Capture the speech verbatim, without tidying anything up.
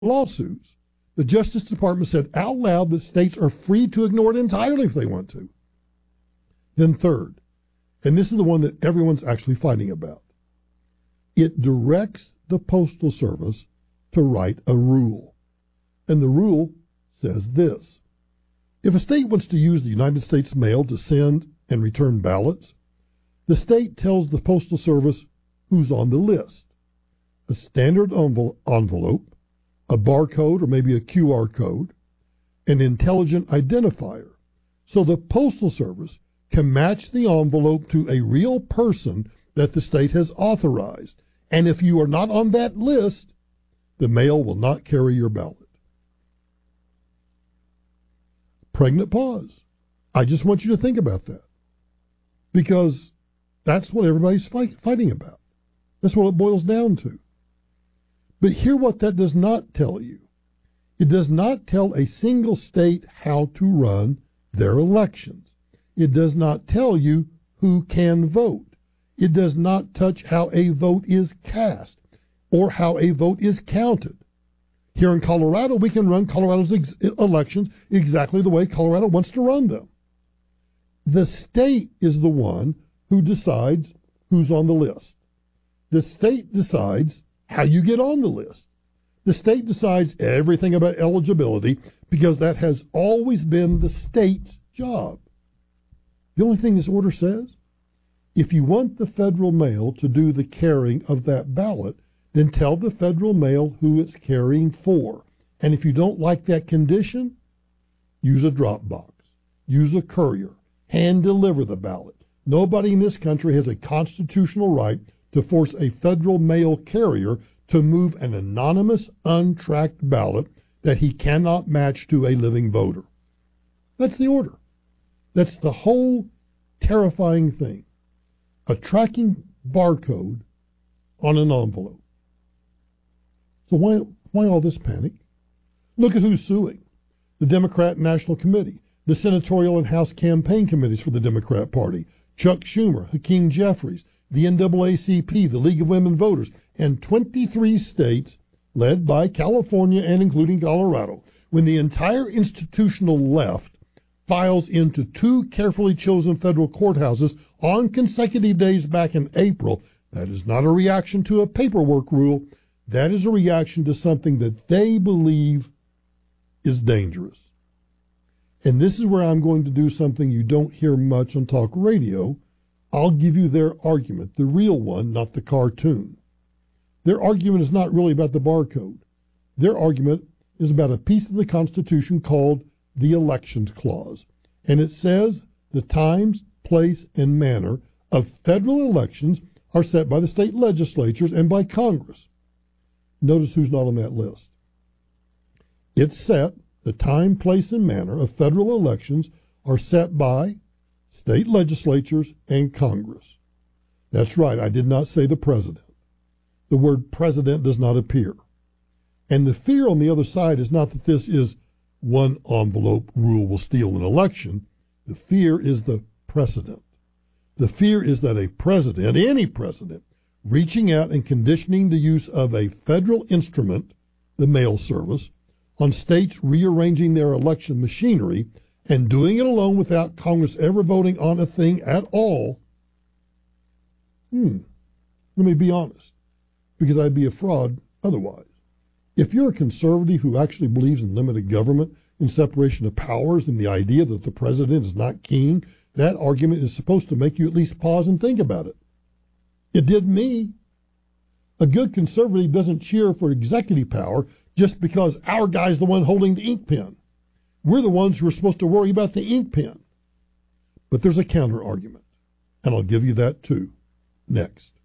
lawsuits, the Justice Department said out loud that states are free to ignore it entirely if they want to. Then third, and this is the one that everyone's actually fighting about, it directs the Postal Service to write a rule. And the rule says this: if a state wants to use the United States mail to send and return ballots, the state tells the Postal Service who's on the list. A standard envelope, a barcode or maybe a Q R code, an intelligent identifier. So the Postal Service can match the envelope to a real person that the state has authorized. And if you are not on that list, the mail will not carry your ballot. Pregnant pause. I just want you to think about that, because that's what everybody's fight, fighting about. That's what it boils down to. But hear what that does not tell you. It does not tell a single state how to run their elections. It does not tell you who can vote. It does not touch how a vote is cast or how a vote is counted. Here in Colorado, we can run Colorado's ex- elections exactly the way Colorado wants to run them. The state is the one who decides who's on the list. The state decides how you get on the list. The state decides everything about eligibility because that has always been the state's job. The only thing this order says, if you want the federal mail to do the carrying of that ballot, then tell the federal mail who it's carrying for. And if you don't like that condition, use a drop box, use a courier, hand deliver the ballot. Nobody in this country has a constitutional right to force a federal mail carrier to move an anonymous, untracked ballot that he cannot match to a living voter. That's the order. That's the whole terrifying thing. A tracking barcode on an envelope. So why, why all this panic? Look at who's suing. The Democrat National Committee, the senatorial and House campaign committees for the Democrat Party, Chuck Schumer, Hakeem Jeffries, the N double A C P, the League of Women Voters, and twenty-three states led by California and including Colorado. When the entire institutional left files into two carefully chosen federal courthouses on consecutive days back in April, that is not a reaction to a paperwork rule. That is a reaction to something that they believe is dangerous. And this is where I'm going to do something you don't hear much on talk radio. I'll give you their argument, the real one, not the cartoon. Their argument is not really about the barcode. Their argument is about a piece of the Constitution called the Elections Clause. And it says the times, place, and manner of federal elections are set by the state legislatures and by Congress. Notice who's not on that list. It's set, the time, place, and manner of federal elections are set by state legislatures and Congress. That's right, I did not say the president. The word president does not appear. And the fear on the other side is not that this is one envelope rule will steal an election. The fear is the precedent. The fear is that a president, any president, reaching out and conditioning the use of a federal instrument, the mail service, on states rearranging their election machinery and doing it alone without Congress ever voting on a thing at all. Hmm. Let me be honest, because I'd be a fraud otherwise. If you're a conservative who actually believes in limited government, in separation of powers, and the idea that the president is not king, that argument is supposed to make you at least pause and think about it. It did me. A good conservative doesn't cheer for executive power just because our guy's the one holding the ink pen. We're the ones who are supposed to worry about the ink pen. But there's a counter argument, and I'll give you that too next.